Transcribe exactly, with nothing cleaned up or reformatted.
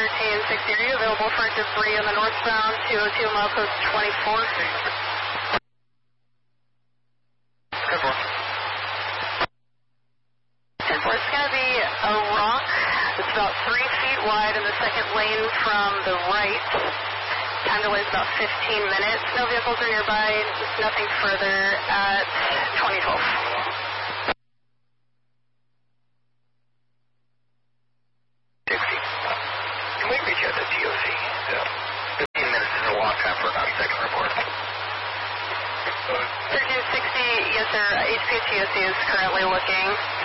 thirteen sixty, are you available for debris on the northbound two oh two milepost twenty-four? ten four. ten four, it's going to be a rock. It's about three feet wide in the second lane from the right. Time delay is about fifteen minutes. No vehicles are nearby. Nothing further at twenty twelve. sixty. Can we reach out to T O C? Yeah. fifteen minutes is a long time for a ninety second report. thirteen sixty, yes sir. H P T O C is currently looking.